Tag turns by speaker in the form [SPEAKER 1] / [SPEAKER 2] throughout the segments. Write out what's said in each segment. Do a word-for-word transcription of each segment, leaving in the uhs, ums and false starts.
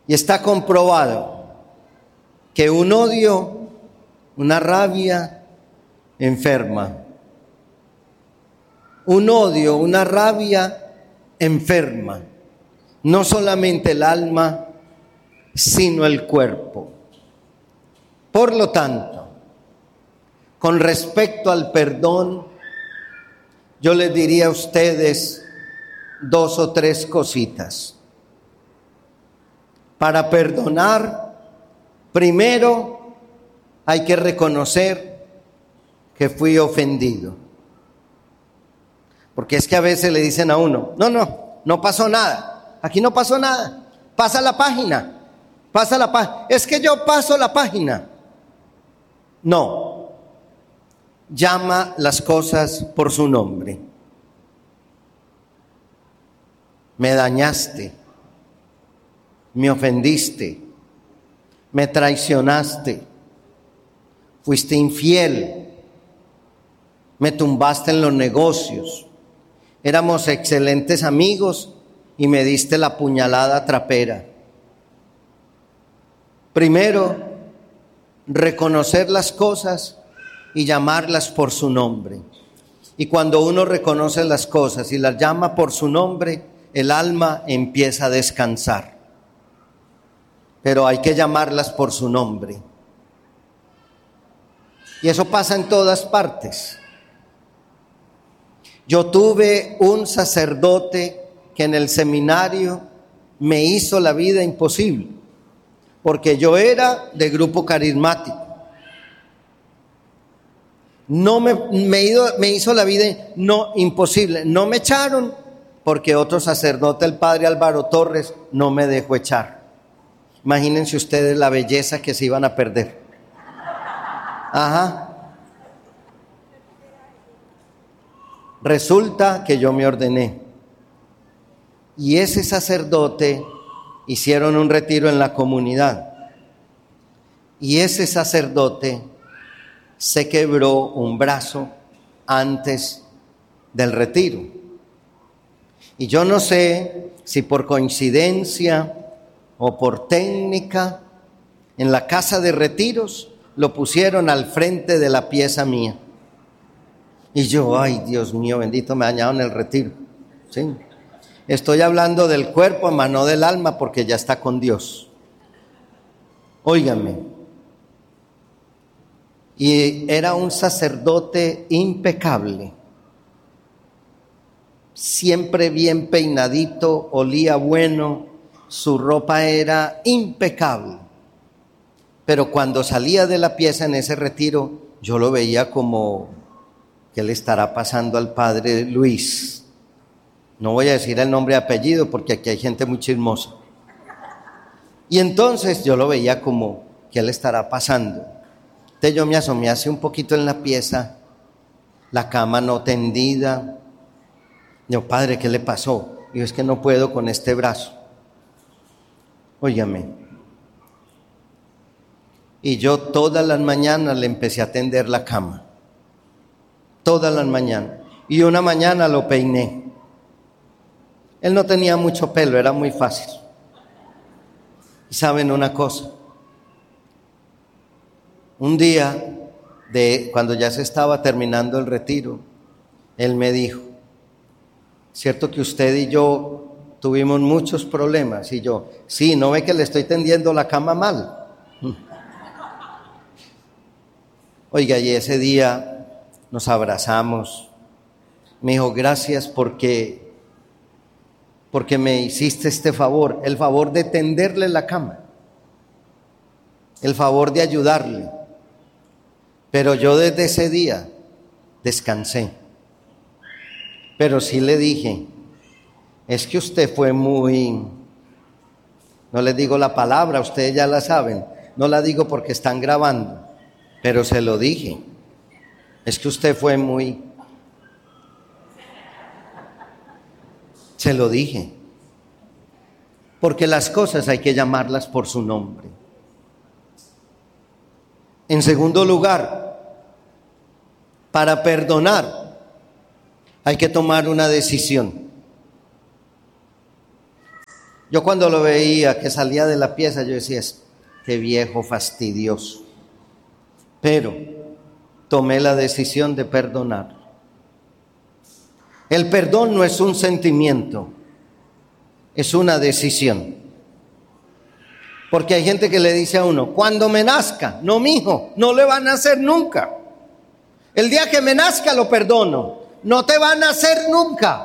[SPEAKER 1] Y está comprobado que un odio, una rabia, enferma. Un odio, una rabia, enferma. No solamente el alma, sino el cuerpo. Por lo tanto, con respecto al perdón, yo les diría a ustedes dos o tres cositas. Para perdonar, primero hay que reconocer que fui ofendido. Porque es que a veces le dicen a uno, no, no, no pasó nada, aquí no pasó nada, pasa la página, pasa la página, es que yo paso la página. No, llama las cosas por su nombre. Me dañaste, me ofendiste, me traicionaste, fuiste infiel, me tumbaste en los negocios, éramos excelentes amigos y me diste la puñalada trapera. Primero, reconocer las cosas y llamarlas por su nombre. Y cuando uno reconoce las cosas y las llama por su nombre, el alma empieza a descansar. Pero hay que llamarlas por su nombre. Y eso pasa en todas partes. Yo tuve un sacerdote que en el seminario me hizo la vida imposible, porque yo era de grupo carismático. No me, me, hizo, me hizo la vida no, imposible. No me echaron porque otro sacerdote, el padre Álvaro Torres, no me dejó echar. Imagínense ustedes la belleza que se iban a perder. Ajá. Resulta que yo me ordené. Y ese sacerdote hicieron un retiro en la comunidad. Y ese sacerdote se quebró un brazo antes del retiro. Y yo no sé si por coincidencia o por técnica, en la casa de retiros lo pusieron al frente de la pieza mía. Y yo, ay Dios mío, bendito, me dañaron el retiro. ¿Sí? Estoy hablando del cuerpo, más no del alma, porque ya está con Dios. Óigame. Y era un sacerdote impecable. Siempre bien peinadito, olía bueno, su ropa era impecable. Pero cuando salía de la pieza en ese retiro, yo lo veía como, ¿qué le estará pasando al padre Luis? No voy a decir el nombre y apellido porque aquí hay gente muy chismosa. Y entonces yo lo veía como, ¿qué le estará pasando? Entonces yo me asomé hace un poquito en la pieza, la cama no tendida. Yo, padre, ¿qué le pasó? Y es que no puedo con este brazo. Óigame. Y yo todas las mañanas le empecé a tender la cama. Todas las mañanas. Y una mañana lo peiné. Él no tenía mucho pelo, era muy fácil. Y saben una cosa. Un día, de, cuando ya se estaba terminando el retiro, él me dijo, ¿cierto que usted y yo tuvimos muchos problemas? Y yo, sí, ¿no ve que le estoy tendiendo la cama mal? Oiga, y ese día nos abrazamos. Me dijo, gracias porque, porque me hiciste este favor, el favor de tenderle la cama, el favor de ayudarle. Pero yo desde ese día descansé. Pero sí le dije, es que usted fue muy, no les digo la palabra, ustedes ya la saben, no la digo porque están grabando, pero se lo dije, es que usted fue muy, se lo dije, porque las cosas hay que llamarlas por su nombre. En segundo lugar, para perdonar hay que tomar una decisión. Yo cuando lo veía que salía de la pieza, yo decía, qué viejo fastidioso. Pero tomé la decisión de perdonar. El perdón no es un sentimiento, es una decisión. Porque hay gente que le dice a uno, cuando me nazca, no mijo, no le van a hacer nunca. El día que me nazca lo perdono, no te van a hacer nunca.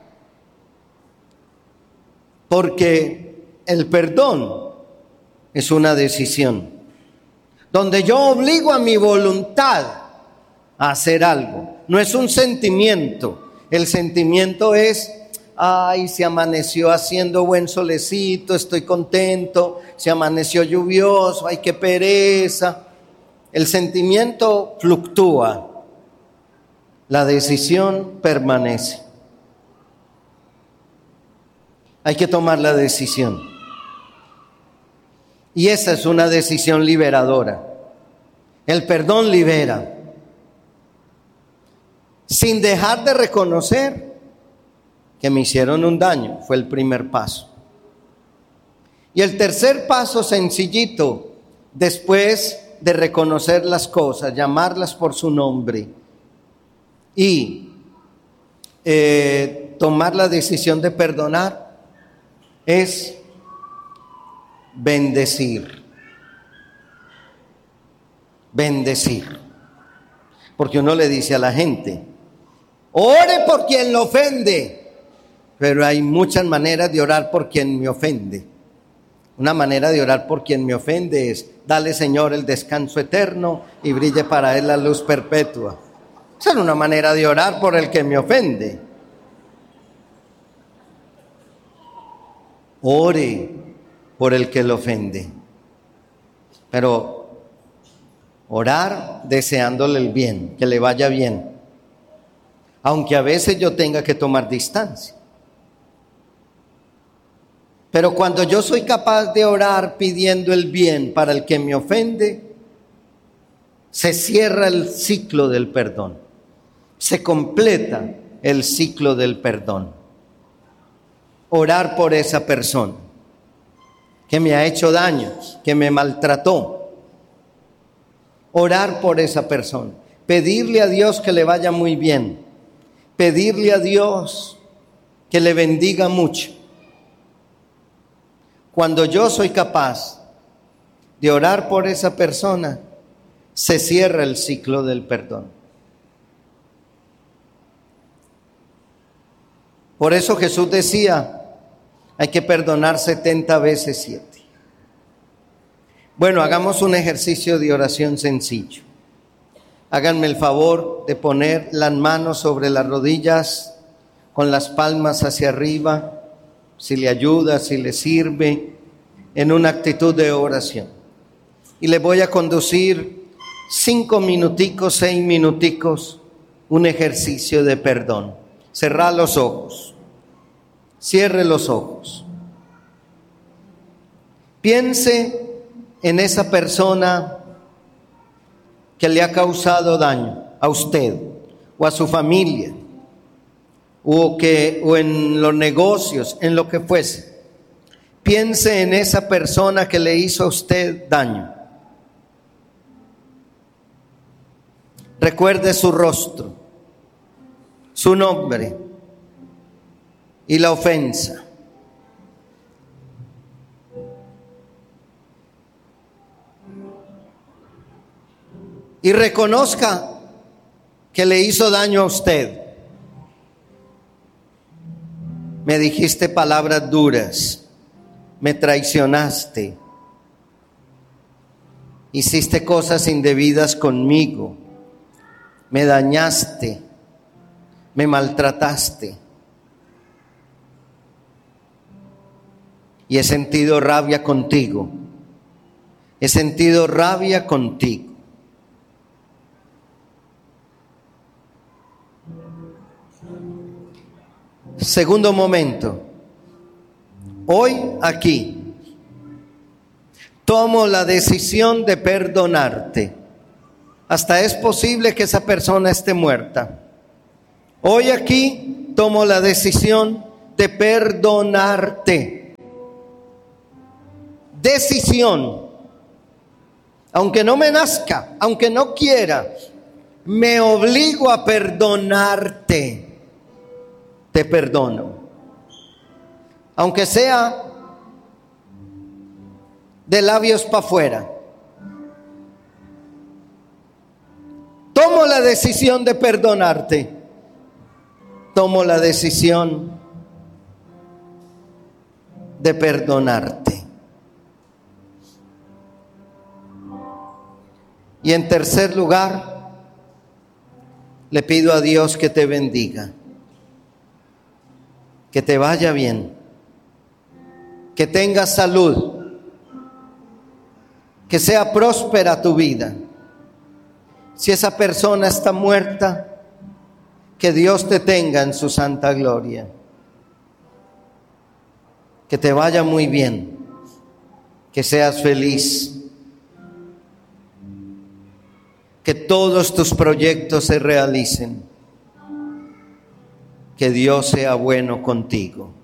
[SPEAKER 1] Porque el perdón es una decisión, donde yo obligo a mi voluntad a hacer algo. No es un sentimiento. El sentimiento es, ay, se amaneció haciendo buen solecito, estoy contento. Se amaneció lluvioso, ay, qué pereza. El sentimiento fluctúa. La decisión permanece. Hay que tomar la decisión. Y esa es una decisión liberadora. El perdón libera. Sin dejar de reconocer que me hicieron un daño, fue el primer paso. Y el tercer paso sencillito, después de reconocer las cosas, llamarlas por su nombre y eh, tomar la decisión de perdonar, es bendecir. Bendecir. Porque uno le dice a la gente, ore por quien lo ofende, pero hay muchas maneras de orar por quien me ofende. Una manera de orar por quien me ofende es, dale Señor el descanso eterno y brille para él la luz perpetua. Esa es una manera de orar por el que me ofende. Ore por el que lo ofende. Pero orar deseándole el bien, que le vaya bien. Aunque a veces yo tenga que tomar distancia. Pero cuando yo soy capaz de orar pidiendo el bien para el que me ofende, se cierra el ciclo del perdón. Se completa el ciclo del perdón. Orar por esa persona que me ha hecho daño, que me maltrató. Orar por esa persona. Pedirle a Dios que le vaya muy bien. Pedirle a Dios que le bendiga mucho. Cuando yo soy capaz de orar por esa persona, se cierra el ciclo del perdón. Por eso Jesús decía, hay que perdonar setenta veces siete. Bueno, hagamos un ejercicio de oración sencillo. Háganme el favor de poner las manos sobre las rodillas con las palmas hacia arriba, si le ayuda, si le sirve, en una actitud de oración. Y le voy a conducir cinco minuticos, seis minuticos, un ejercicio de perdón. Cerrá los ojos. Cierre los ojos. Piense en esa persona que le ha causado daño a usted o a su familia, o, que, o en los negocios, en lo que fuese. Piense en esa persona que le hizo a usted daño. Recuerde su rostro, su nombre y la ofensa. Y reconozca que le hizo daño a usted. Me dijiste palabras duras, me traicionaste, hiciste cosas indebidas conmigo, me dañaste, me maltrataste. Y he sentido rabia contigo, he sentido rabia contigo. Segundo momento, hoy aquí tomo la decisión de perdonarte. Hasta es posible que esa persona esté muerta. Hoy aquí tomo la decisión de perdonarte. decisión, aunque no me nazca, aunque no quiera, me obligo a perdonarte, te perdono. Aunque sea de labios para afuera. Tomo la decisión de perdonarte. Tomo la decisión de perdonarte. Y en tercer lugar, le pido a Dios que te bendiga, que te vaya bien, que tengas salud, que sea próspera tu vida. Si esa persona está muerta, que Dios te tenga en su santa gloria. Que te vaya muy bien, que seas feliz, que todos tus proyectos se realicen, que Dios sea bueno contigo.